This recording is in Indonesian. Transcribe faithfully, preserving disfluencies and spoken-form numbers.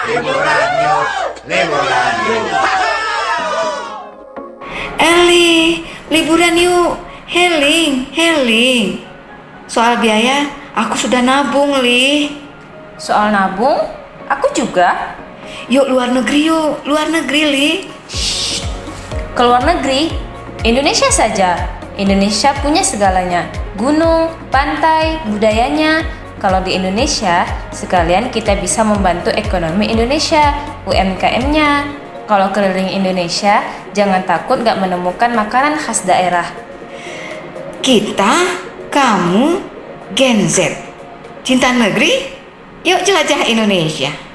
Liburan yuk, liburan yuk. Eli, liburan yuk. Heling, heling. Soal biaya, aku sudah nabung, Li. Soal nabung, aku juga. Yuk luar negeri yuk, luar negeri, Li. Ke luar negeri, Indonesia saja. Indonesia punya segalanya. Gunung, pantai, budayanya. Kalau di Indonesia, sekalian kita bisa membantu ekonomi Indonesia, U M K M-nya. Kalau keliling Indonesia, jangan takut gak menemukan makanan khas daerah. Kita, kamu, Gen Z. Cinta negeri, yuk jelajah Indonesia.